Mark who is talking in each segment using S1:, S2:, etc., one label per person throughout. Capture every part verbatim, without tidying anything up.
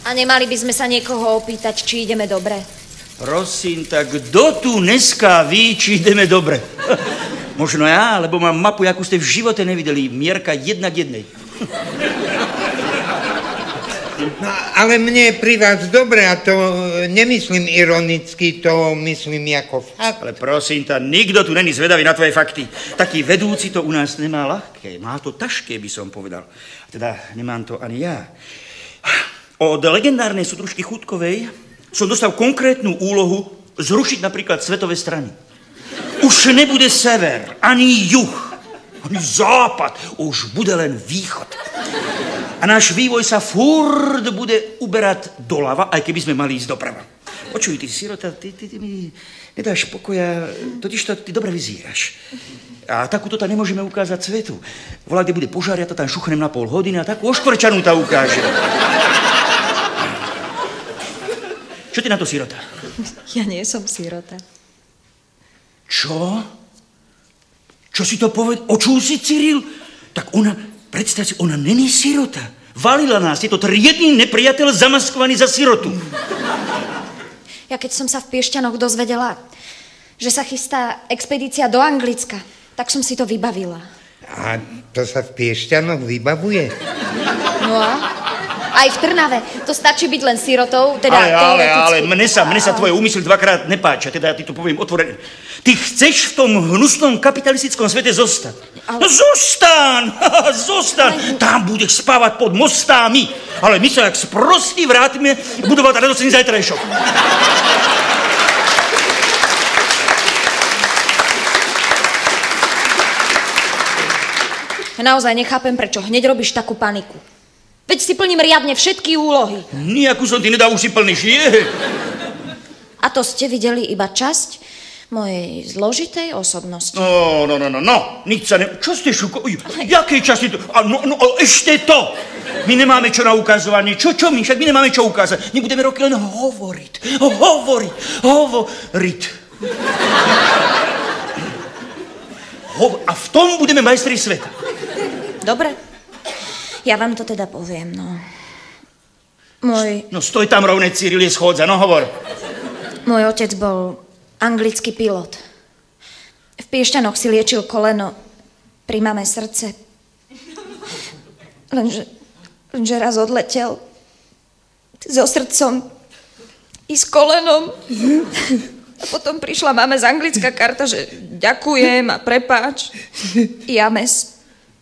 S1: A nemali by sme sa niekoho opýtať, či ideme dobre?
S2: Prosím, tak kto tu dneska ví, či ideme dobre? Možno ja, lebo mám mapu, jakú ste v živote nevideli. Mierka jedna k jednej.
S3: No, ale mne je pri vás dobre a to nemyslím ironicky, to myslím ako fakt.
S2: Ale prosím ťa, nikto tu není zvedavý na tvoje fakty. Taký vedúci to u nás nemá ľahké, má to ťažké, by som povedal. Teda nemám to ani ja. Od legendárnej súdružky Chutkovej som dostal konkrétnu úlohu zrušiť napríklad svetové strany. Už nebude sever, ani juh, ani západ, už bude len východ. A náš vývoj sa furt bude uberať doľava, aj keby sme mali ísť doprava. Počuj, ty sirota, ty, ty, ty mi nedáš pokoja, totižto ty dobre vyzíraš. A takúto tá nemôžeme ukázať svetu. Volá, kde bude požár, ja to tam šuchnem na pol hodiny a takú oškvrčanú tá ukáže. Čo ty na to, sirota?
S1: Ja nie som sirota.
S2: Čo? Čo si to povedal? Očul si, Cyril? Tak ona... Predstav si, ona není sirota. Valila nás, je to triedný nepriateľ zamaskovaný za sirotu.
S1: Ja keď som sa v Piešťanoch dozvedela, že sa chystá expedícia do Anglicka, tak som si to vybavila.
S3: A to sa v Piešťanoch vybavuje?
S1: No a? Aj v Trnave. To stačí byť len sirotou, teda
S2: ale, ale, ale, mne sa, mne sa
S1: ale...
S2: tvoje úmysly dvakrát nepáčia, teda ja ti to poviem otvorene. Ty chceš v tom hnusnom kapitalistickom svete zostať. Ale... No zostaň, zostaň. Ale... Tam budeš spávať pod mostami. Ale my sa jak sprostí vrátime budovať radostný zajtrajšok.
S1: Naozaj nechápem, prečo hneď robíš takú paniku. Veď si plním riadne všetky úlohy.
S2: Nijakú som ty nedal, už si plníš, je.
S1: A to ste videli iba časť mojej zložitej osobnosti.
S2: No, no, no, no, no, nič sa ne... Čo ste šuko... Jakej časti to... A no, no, ešte to! My nemáme čo na ukazovanie. Čo, čo my? Však my nemáme čo ukázať. My budeme roky len hovoriť. Hovoriť. Hovoriť. Hovor... A v tom budeme majstri sveta.
S1: Dobre. Ja vám to teda poviem, no. Môj...
S2: No stoj tam rovne, Cyril, je schôdza, no hovor.
S1: Môj otec bol anglický pilot. V Piešťanoch si liečil koleno, pri mame srdce. Lenže, lenže raz odletel so srdcom i s kolenom. A potom prišla mame z anglická karta, že ďakujem a prepáč. I Ames.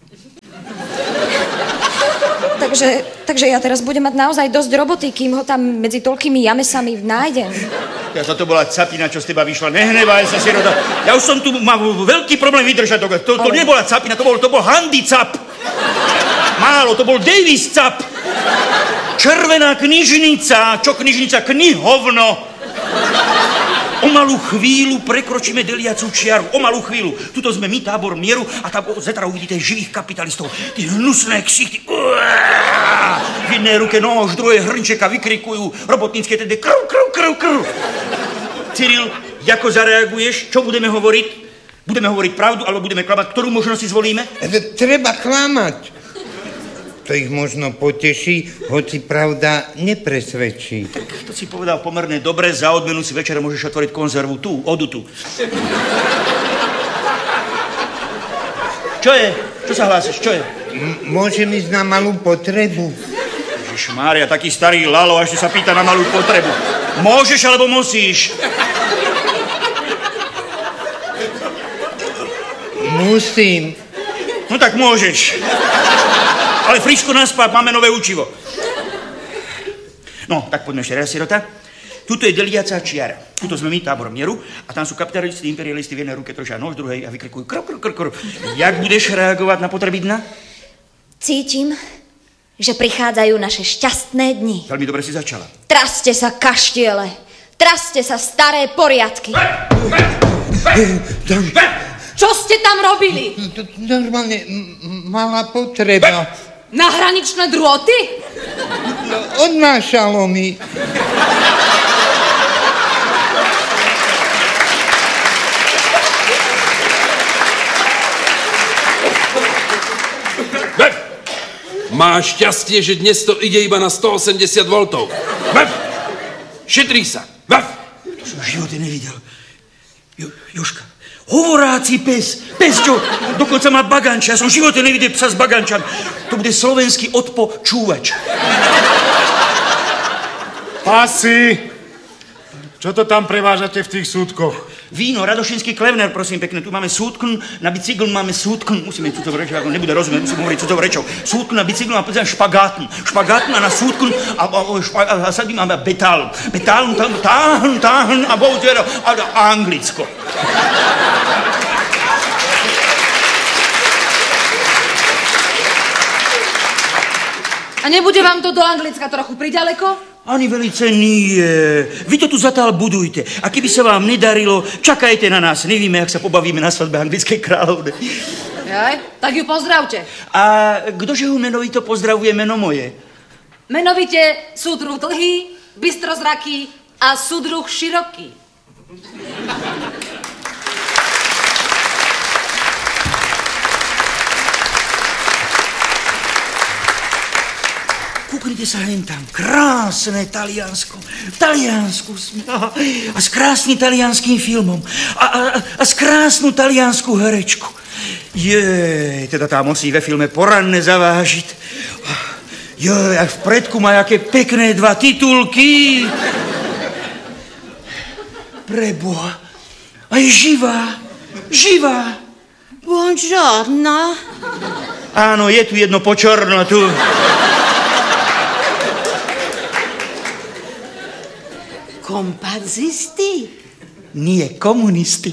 S1: Takže, takže ja teraz budem mať naozaj dosť roboty, kým ho tam medzi toľkými jamesami nájdem.
S2: Ja toto bola capina, čo z teba vyšla. Nehnevaj sa, sirota. Ja už som tu mal veľký problém vydržať. To, to, to Ale... nebola capina, to bol, to bol handicap. Málo, to bol Davis cap. Červená knižnica. Čo knižnica? Knihovno. O malú chvíľu prekročíme deliacu čiaru. O malú chvíľu. Tuto sme my, tábor mieru, a tam zetra uvidíte živých kapitalistov. Tí hnusné ksichty. V jednej ruke nož, druhé hrnčeka vykrikujú. Robotnícke tedy krv, krv, krv, krv. Cyril, ako zareaguješ? Čo budeme hovoriť? Budeme hovoriť pravdu, alebo budeme klamať? Ktorú možnosť si zvolíme?
S3: Treba klamať. To ich možno poteší, hoci pravda nepresvedčí.
S2: Tak to si povedal pomerne dobre, za odmenu si večera môžeš otvoriť konzervu tu, odutu. Čo je? Čo sa hlásiš? Čo je?
S3: M- môžem ísť na malú potrebu.
S2: Ježišmária, taký starý lalo, a ešte sa pýta na malú potrebu. Môžeš, alebo musíš?
S3: Musím.
S2: No tak môžeš. Ale friško naspať, máme nové učivo. No, tak poďme ešte raz, sirota. Tuto je deliaca čiara. Tuto sme my, tábor mieru, a tam sú kapitalisti, imperialisti, v jednej ruke držia nož, druhej a vykrikujú krv, krv, krv, krv. Jak budeš reagovať na potreby dna?
S1: Cítim, že prichádzajú naše šťastné dni.
S2: Veľmi dobre si začala.
S1: Traste sa, kaštiele. Traste sa, staré poriadky. Čo ste tam robili?
S3: Normálne malá potreba.
S1: Na hraničné drôty?
S3: Odnášalo mi.
S4: Máš šťastie, že dnes to ide iba na sto osemdesiat voltov. Vaf! Šetrí sa. Vaf!
S2: To som v živote nevidel. Jo, Jožka, hovoráci pes. Pes, čo dokonca má baganča. Ja som v živote nevidel psa s bagančami. To bude slovenský odpočúvač.
S5: Pasi! Čo to tam prevážate v tých súdkoch?
S2: Víno, Radošinský Klevner, prosím pekne. Tu máme súdkn, na bicykl máme súdkn. Musíme cudzou rečou, ako nebude rozumieť, musím hovoriť cudzou rečou. Súdkn na bicykl máme špagátn. Špagátn a na súdkn a, a, a, a sadí máme betál. Betál, tam táhn, táhn a bohužiaľ a, a Anglicko.
S6: A nebude vám to do Anglicka trochu priďaleko?
S2: Ani velice nie. Vy to tu zatiaľ budujte. A keby sa vám nedarilo, čakajte na nás. Nevíme, jak sa pobavíme na svadbe anglickej kráľovne.
S6: Jaj, tak ju pozdravte.
S2: A kdože ju menovito pozdravuje meno moje?
S6: Menovite súdruh dlhý, bystrozraký a súdruh široký.
S2: Kúknite sa hen tam. Krásne Taliansko. V Taliansku sme. A s krásnym talianským filmom. A, a, a s krásnu taliansku herečku. Jej, teda tá musí ve filme poranne zavážiť. Jej, a v predku má jaké pekné dva titulky. Preboha. A je živá. Živá.
S7: Buongiorno.
S2: Áno, je tu jedno počorno tu.
S7: Kompazisti?
S2: Nie, komunisti.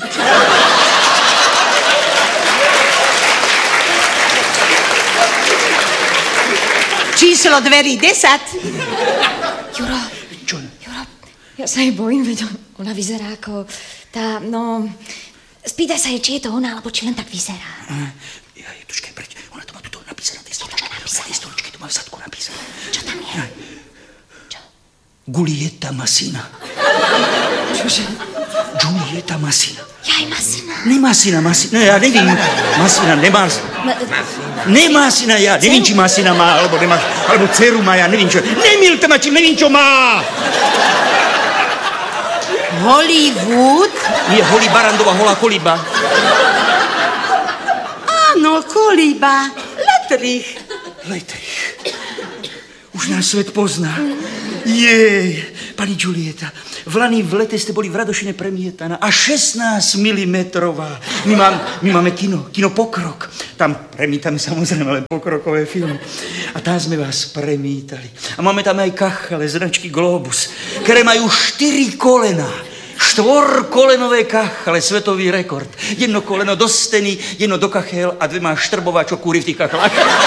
S7: Číslo dverí desať.
S1: Juro,
S2: Čo?
S1: Juro, ja sa jej bojím, veď on- ona vyzerá ako tá, no... Spýtaj sa jej, či je to ona, alebo či len tak vyzerá.
S2: Ja, je, počkaj, preč. Ona to má tuto napísané na tej stoličke. Na tej stoličke to má v zadku napísané.
S1: Čo tam je? Čo?
S2: Giulietta Massina.
S1: Čože?
S2: Giulietta Massina.
S1: Jaj, Masina.
S2: Nemá syna, Massina, ja nevím. Massina nemá...
S1: Ma,
S2: Nemá syna, ja neviem, či má syna má, alebo nemá, alebo dceru má, ja neviem čo. Nemilte ma, či neviem, čo má.
S7: Hollywood?
S2: Nie, holý barandová, holá koliba.
S7: Áno, koliba. Letrich.
S2: Letrich. Už nás svet pozná. Jej, pani Giulietta, v lani v lete ste boli v Radošine premietaná a šestnásť milimetrová. My, mám, my máme kino, kino Pokrok. Tam premietame samozrejme len pokrokové filmy. A tam sme vás premietali. A máme tam aj kachale, značky Globus, ktoré majú štyri kolena. Štvorkolenové kachale, svetový rekord. Jedno koleno do steny, jedno do kachel a dve má štrbová, čo kúri v tých kachlách.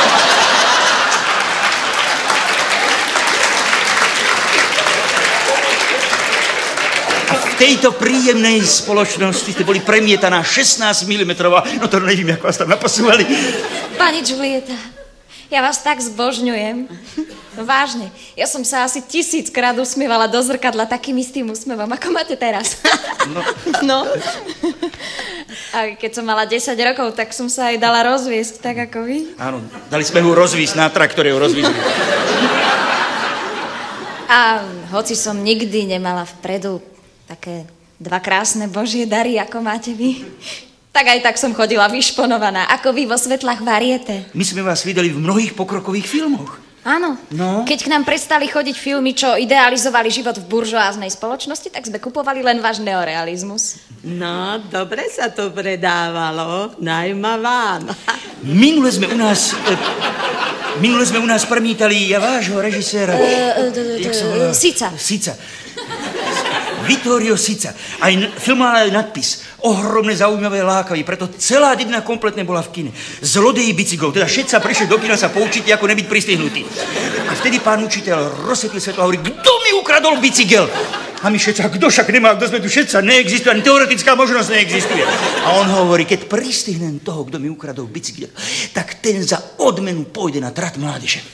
S2: V tejto príjemnej spoločnosti ste boli premietaná šestnásť milimetrová. No to nevím, ako vás tam naposúvali.
S1: Pani Giulietta, ja vás tak zbožňujem. Vážne, ja som sa asi tisíckrát usmievala do zrkadla takým istým úsmevom, ako máte teraz.
S2: No.
S1: No. A keď som mala desať rokov, tak som sa aj dala rozviesť, tak ako vy.
S2: Áno, dali sme ho rozvísť na traktore, ho rozvísli.
S1: A hoci som nikdy nemala vpredu také dva krásne božie dary, ako máte vy, tak aj tak som chodila vyšponovaná, ako vy vo svetlách Variete.
S2: My sme vás videli v mnohých pokrokových filmoch.
S1: Áno.
S2: No.
S1: Keď k nám prestali chodiť filmy, čo idealizovali život v buržoáznej spoločnosti, tak sme kupovali len váš neorealizmus.
S7: No, dobre sa to predávalo. Najma vám.
S2: Minule sme u nás... E, minule sme u nás premietali ja vášho režiséra.
S1: Uh, uh,
S2: Jak sa volá?
S1: Sica.
S2: Sica. Vittorio Sica. Aj film mal aj nadpis. Ohromné, zaujímavé, lákavý. Preto celá dedina kompletne bola v kine. Zlodeji bicyklov. Teda všetci sa prišli do kina sa poučiť, ako nebyť pristihnutý. A vtedy pán učiteľ rozsvetlil svetlo a hovorí, kto mi ukradol bicykel? A my všetci, kto však nemá, kto sme tu všetci, neexistuje, ani teoretická možnosť neexistuje. A on hovorí, keď pristihnem toho, kto mi ukradol bicykel, tak ten za odmenu pôjde na trať mládeže.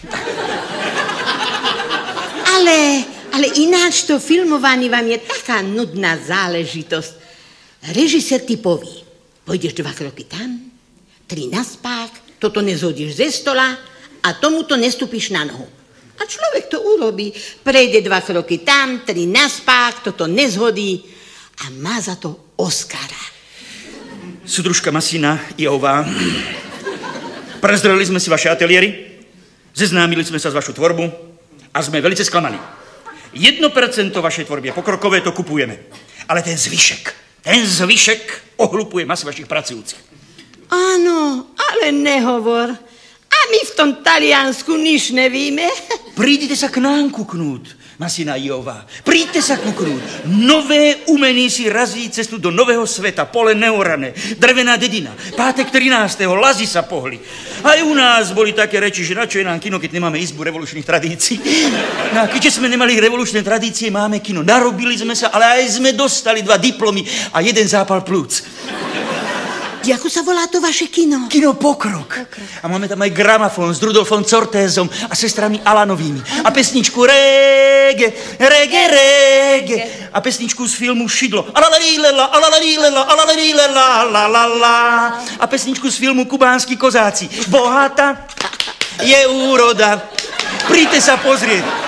S7: Ale, ale ináč to filmovanie vám je taká nudná záležitosť. Režisér ti poví, pôjdeš dva kroky tam, tri na spák, toto nezhodíš ze stola a tomuto nestúpiš na nohu. A človek to urobí. Prejde dva kroky tam, tri naspák, toto nezhodí a má za to Oscara.
S2: Sudružka Masina Iová, prezreli sme si vaše ateliéry, zeznámili sme sa s vašu tvorbu a sme velice sklamaní. Jedno percento vašej tvorby je pokrokové, to kupujeme. Ale ten zvyšek, ten zvyšek ohlupuje masy vašich pracujúcich.
S7: Áno, ale nehovor. A my v tom Taliansku nič nevíme.
S2: Prídite sa k nám kuknúť, Masina Iová. Príďte sa kuknúť. Nové umení si razí cestu do nového sveta. Pole neorané, drevená dedina. Pátek trinásteho lazy sa pohli. Aj u nás boli také reči, že na čo je nám kino, keď nemáme izbu revolučných tradícií. No a keďže sme nemali revolučné tradície, máme kino. Narobili sme sa, ale aj sme dostali dva diplomy a jeden zápal plúc.
S7: Ako sa volá to vaše kino?
S2: Kino Pokrok. Pokrok. A máme tam aj gramafón s Rudolfom Cortézom a sestrami Alanovými. A pesničku Rege, Rege, Rege. A pesničku z filmu Šidlo. Alalalílela, alalalílela, alalalílela, la la la. A pesničku z filmu Kubánski kozáci. Bohatá je úroda. Príďte sa pozrieť.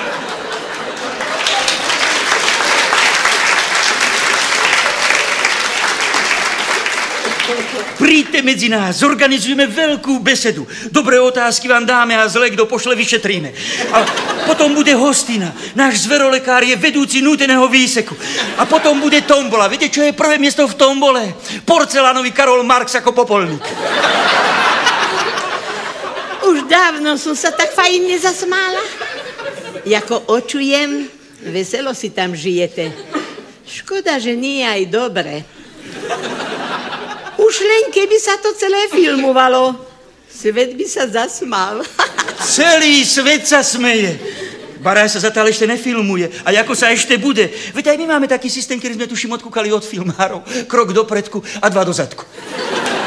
S2: Príďte medzi nás, zorganizujeme veľkú besedu. Dobré otázky vám dáme a zle, kto pošle, vyšetríme. A potom bude hostina. Náš zverolekár je vedúci núteného výseku. A potom bude tombola. Viete, čo je prvé miesto v tombole? Porcelánový Karol Marx ako popolník.
S7: Už dávno som sa tak fajn nezasmála. Jako očujem, veselo si tam žijete. Škoda, že nie aj dobre. Už len keby sa to celé filmovalo, svet by sa zasmál.
S2: Celý svet sa smeje. Baraj sa zatiaľ ešte nefilmuje. A ako sa ešte bude? Veď aj my máme taký systém, ktorý sme tuším odkúkali od filmárov. Krok dopredku a dva dozadku.